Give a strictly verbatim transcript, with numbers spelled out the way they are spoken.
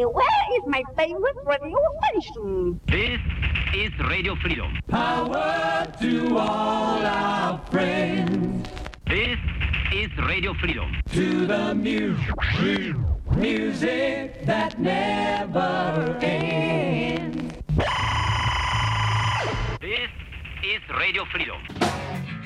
me, where is my favorite radio station? This is Radio Freedom. Power to all our friends. This is Radio Freedom. To the music, music that never ends. This is Radio Freedom.